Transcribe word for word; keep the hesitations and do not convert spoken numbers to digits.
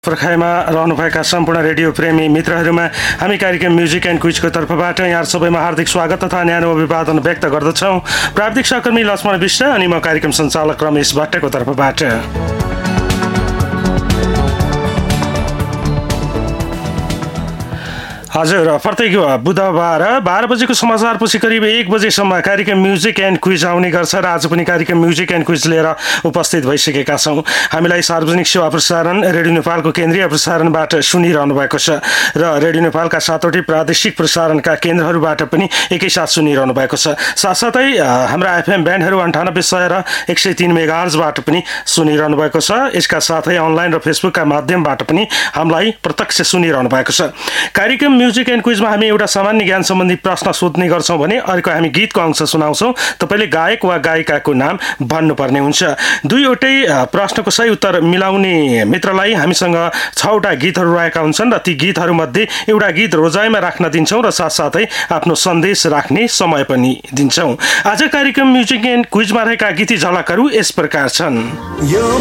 पर्खाइमा रहनुभएका सम्पूर्ण रेडियो प्रेमी मित्रहरूमा हामी कार्यक्रम म्युजिक एन्ड क्विजको तर्फबाट यहाँ सबैमा हार्दिक स्वागत तथा न्यानो अभिवादन व्यक्त गर्दछौँ। प्राविधिक सहकर्मी लक्ष्मण विष्ट अनि म कार्यक्रम सञ्चालक रमेश भट्टको तर्फबाट। हजुर, प्रत्येक बुधबार बाह्र बजेको समाचारपछि करिब एक बजेसम्म कार्यक्रम म्युजिक एन्ड क्विज आउने गर्छ र आज पनि कार्यक्रम म्युजिक एन्ड क्विज लिएर उपस्थित भइसकेका छौँ। हामीलाई सार्वजनिक सेवा प्रसारण रेडियो नेपालको केन्द्रीय प्रसारणबाट सुनिरहनु भएको छ र रेडियो नेपालका सातवटै प्रादेशिक प्रसारणका केन्द्रहरूबाट पनि एकैसाथ सुनिरहनु भएको छ। साथसाथै हाम्रा एफएम ब्यान्डहरू अन्ठानब्बे सय र एक सय तिन मेगाहर्जबाट पनि सुनिरहनु भएको छ। यसका साथै अनलाइन र फेसबुकका माध्यमबाट पनि हामीलाई प्रत्यक्ष सुनिरहनु भएको छ। कार्यक्रम म्युजिक एन्ड क्विजमा हामी एउटा सामान्य ज्ञान सम्बन्धी प्रश्न सोध्ने गर्छौँ भने अर्को हामी गीतको अंश सुनाउँछौँ। तपाईँले गायक वा गायिकाको नाम भन्नुपर्ने हुन्छ। दुईवटै प्रश्नको सही उत्तर मिलाउने मित्रलाई हामीसँग छवटा गीतहरू रहेका हुन्छन् र ती गीतहरूमध्ये एउटा गीत रोजाइमा राख्न दिन्छौँ र साथसाथै आफ्नो सन्देश राख्ने समय पनि दिन्छौँ। आज कार्यक्रम म्युजिक एन्ड क्विजमा रहेका गीती झलकहरू यस प्रकार छन्।